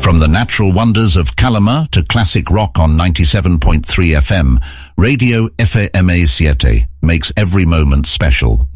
From the natural wonders of Calama to classic rock on 97.3 FM, Radio FMA Siete makes every moment special.